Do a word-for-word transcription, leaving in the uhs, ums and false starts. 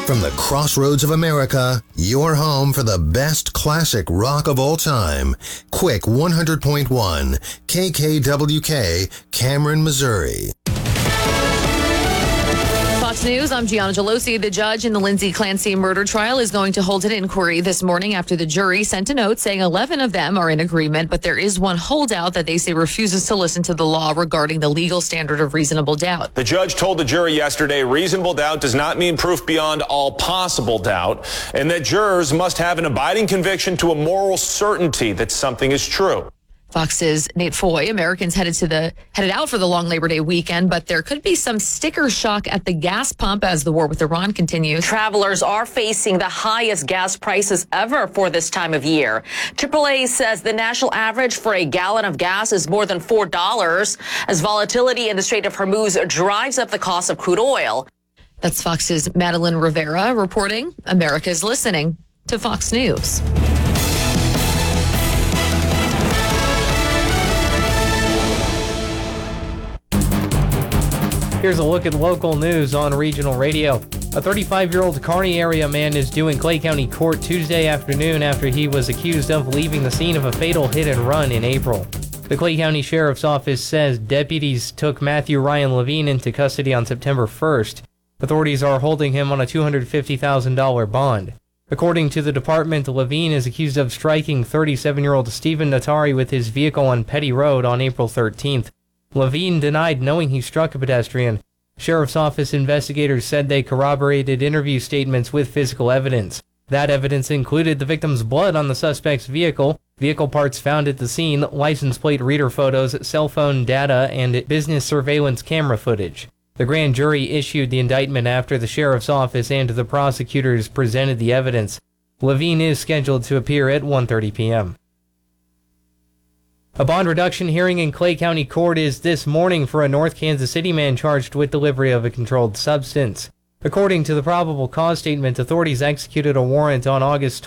From the crossroads of America, your home for the best classic rock of all time. Quick one hundred point one, K K W K, Cameron, Missouri. Fox News, I'm Gianna Gelosi. The judge in the Lindsay Clancy murder trial is going to hold an inquiry this morning after the jury sent a note saying eleven of them are in agreement, but there is one holdout that they say refuses to listen to the law regarding the legal standard of reasonable doubt. The judge told the jury yesterday reasonable doubt does not mean proof beyond all possible doubt, and that jurors must have an abiding conviction to a moral certainty that something is true. Fox's Nate Foy. Americans headed to the headed out for the long Labor Day weekend, but there could be some sticker shock at the gas pump as the war with Iran continues. Travelers are facing the highest gas prices ever for this time of year. triple A says the national average for a gallon of gas is more than four dollars as volatility in the Strait of Hormuz drives up the cost of crude oil. That's Fox's Madeline Rivera reporting. America's listening to Fox News. Here's a look at local news on regional radio. A thirty-five-year-old Kearney area man is due in Clay County Court Tuesday afternoon after he was accused of leaving the scene of a fatal hit and run in April. The Clay County Sheriff's Office says deputies took Matthew Ryan Levine into custody on September first. Authorities are holding him on a two hundred fifty thousand dollars bond. According to the department, Levine is accused of striking thirty-seven-year-old Stephen Natari with his vehicle on Petty Road on April thirteenth. Levine denied knowing he struck a pedestrian. Sheriff's Office investigators said they corroborated interview statements with physical evidence. That evidence included the victim's blood on the suspect's vehicle, vehicle parts found at the scene, license plate reader photos, cell phone data, and business surveillance camera footage. The grand jury issued the indictment after the Sheriff's Office and the prosecutors presented the evidence. Levine is scheduled to appear at one thirty p.m. A bond reduction hearing in Clay County Court is this morning for a North Kansas City man charged with delivery of a controlled substance. According to the probable cause statement, authorities executed a warrant on August